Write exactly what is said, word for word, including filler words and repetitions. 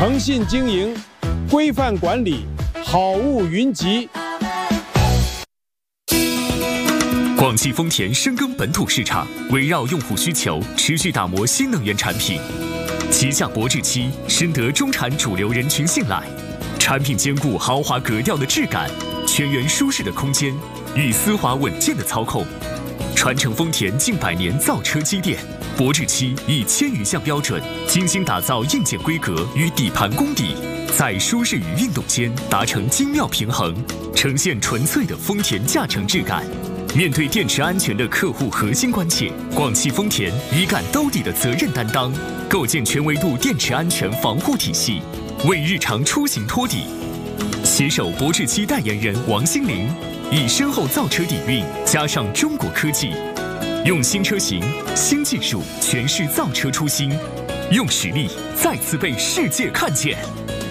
诚信经营，规范管理，好物云集。 广汽丰田深耕本土市场，围绕用户需求，持续打磨新能源产品。旗下博智七深得中产主流人群信赖，产品兼顾豪华格调的质感、全员舒适的空间与丝滑稳健的操控。传承丰田近百年造车积淀，博智七以千余项标准精心打造硬件规格与底盘功底，在舒适与运动间达成精妙平衡，呈现纯粹的丰田驾乘质感。面对电池安全的客户核心关切，广汽丰田一杆兜底的责任担当，构建全维度电池安全防护体系，为日常出行托底。携手博智七代言人王心凌，以深厚造车底蕴加上中国科技，用新车型、新技术诠释造车初心，用实力再次被世界看见。